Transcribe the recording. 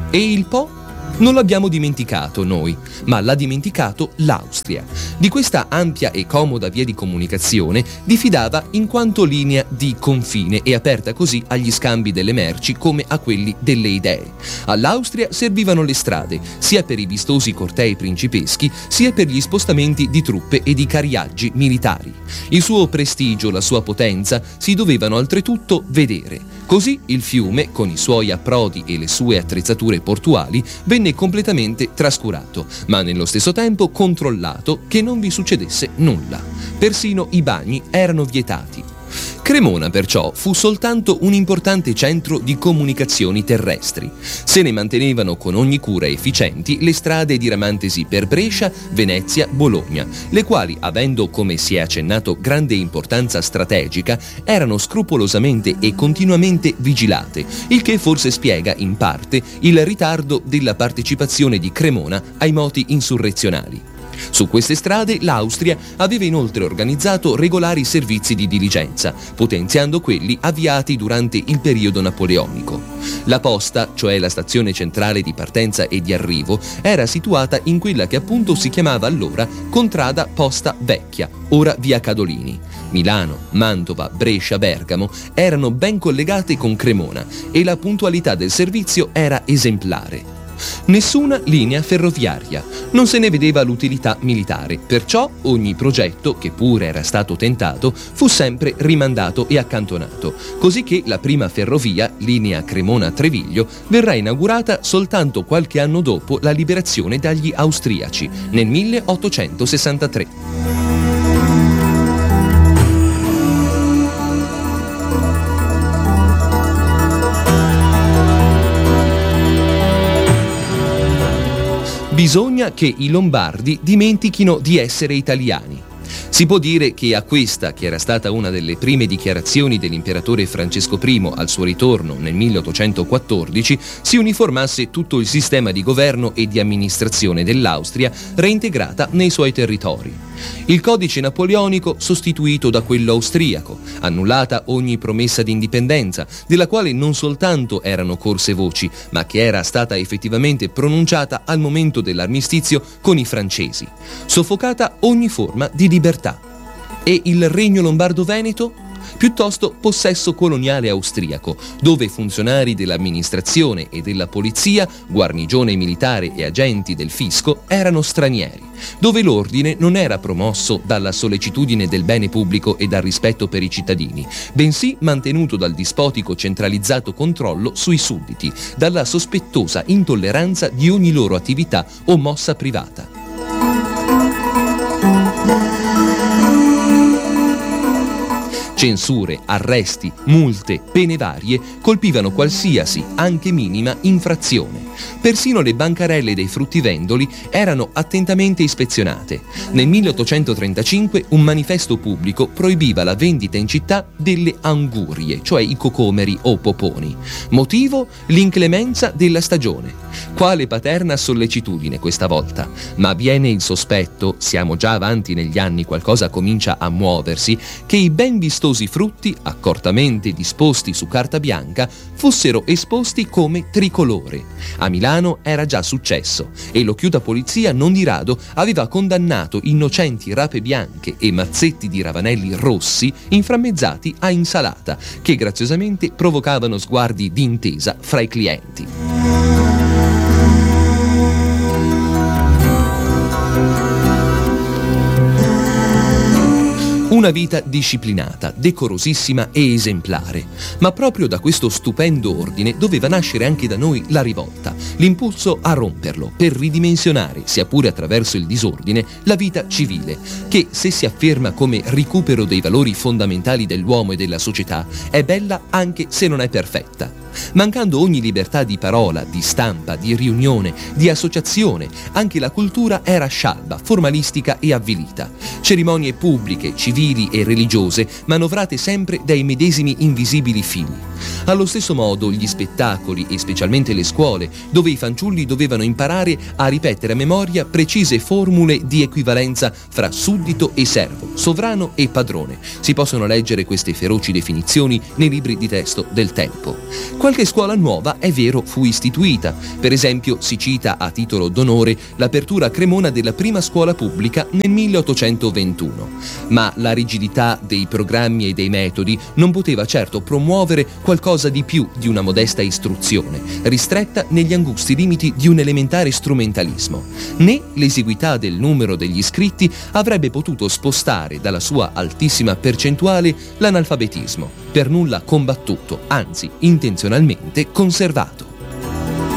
E il Po? Non l'abbiamo dimenticato noi, ma l'ha dimenticato l'Austria. Di questa ampia e comoda via di comunicazione diffidava in quanto linea di confine e aperta così agli scambi delle merci come a quelli delle idee. All'Austria servivano le strade, sia per i vistosi cortei principeschi, sia per gli spostamenti di truppe e di cariaggi militari. Il suo prestigio, la sua potenza si dovevano oltretutto vedere. Così il fiume, con i suoi approdi e le sue attrezzature portuali, venne completamente trascurato, ma nello stesso tempo controllato che non vi succedesse nulla. Persino i bagni erano vietati. Cremona, perciò, fu soltanto un importante centro di comunicazioni terrestri. Se ne mantenevano con ogni cura efficienti le strade diramantesi per Brescia, Venezia, Bologna, le quali, avendo, come si è accennato, grande importanza strategica, erano scrupolosamente e continuamente vigilate, il che forse spiega, in parte, il ritardo della partecipazione di Cremona ai moti insurrezionali. Su queste strade l'Austria aveva inoltre organizzato regolari servizi di diligenza, potenziando quelli avviati durante il periodo napoleonico. La posta, cioè la stazione centrale di partenza e di arrivo, era situata in quella che appunto si chiamava allora Contrada Posta Vecchia, ora via Cadolini. Milano, Mantova, Brescia, Bergamo erano ben collegate con Cremona e la puntualità del servizio era esemplare. Nessuna linea ferroviaria, non se ne vedeva l'utilità militare, perciò ogni progetto, che pure era stato tentato, fu sempre rimandato e accantonato, così che la prima ferrovia, linea Cremona-Treviglio, verrà inaugurata soltanto qualche anno dopo la liberazione dagli austriaci, nel 1863. Bisogna che i lombardi dimentichino di essere italiani. Si può dire che a questa, che era stata una delle prime dichiarazioni dell'imperatore Francesco I al suo ritorno nel 1814, si uniformasse tutto il sistema di governo e di amministrazione dell'Austria reintegrata nei suoi territori. Il codice napoleonico sostituito da quello austriaco, annullata ogni promessa di indipendenza, della quale non soltanto erano corse voci, ma che era stata effettivamente pronunciata al momento dell'armistizio con i francesi, soffocata ogni forma di libertà. E il regno lombardo-veneto? Piuttosto possesso coloniale austriaco, dove funzionari dell'amministrazione e della polizia, guarnigione militare e agenti del fisco erano stranieri, dove l'ordine non era promosso dalla sollecitudine del bene pubblico e dal rispetto per i cittadini, bensì mantenuto dal dispotico centralizzato controllo sui sudditi, dalla sospettosa intolleranza di ogni loro attività o mossa privata. Censure, arresti, multe, pene varie colpivano qualsiasi, anche minima, infrazione. Persino le bancarelle dei fruttivendoli erano attentamente ispezionate. Nel 1835 un manifesto pubblico proibiva la vendita in città delle angurie, cioè i cocomeri o poponi. Motivo? L'inclemenza della stagione. Quale paterna sollecitudine questa volta, ma viene il sospetto, siamo già avanti negli anni, qualcosa comincia a muoversi, che i ben vistosi frutti, accortamente disposti su carta bianca, fossero esposti come tricolore. A Milano era già successo e l'occhiuta polizia non di rado aveva condannato innocenti rape bianche e mazzetti di ravanelli rossi inframmezzati a insalata, che graziosamente provocavano sguardi di intesa fra i clienti. Una vita disciplinata, decorosissima e esemplare. Ma proprio da questo stupendo ordine doveva nascere anche da noi la rivolta, l'impulso a romperlo, per ridimensionare, sia pure attraverso il disordine, la vita civile, che, se si afferma come recupero dei valori fondamentali dell'uomo e della società, è bella anche se non è perfetta. Mancando ogni libertà di parola, di stampa, di riunione, di associazione, anche la cultura era scialba, formalistica e avvilita. Cerimonie pubbliche, civili e religiose manovrate sempre dai medesimi invisibili fili. Allo stesso modo gli spettacoli e specialmente le scuole, dove i fanciulli dovevano imparare a ripetere a memoria precise formule di equivalenza fra suddito e servo, sovrano e padrone. Si possono leggere queste feroci definizioni nei libri di testo del tempo. Qualche scuola nuova, è vero, fu istituita. Per esempio si cita a titolo d'onore l'apertura a Cremona della prima scuola pubblica nel 1821. Ma la rigidità dei programmi e dei metodi non poteva certo promuovere qualcosa di più di una modesta istruzione, ristretta negli angusti limiti di un elementare strumentalismo, né l'esiguità del numero degli iscritti avrebbe potuto spostare dalla sua altissima percentuale l'analfabetismo, per nulla combattuto, anzi intenzionalmente conservato.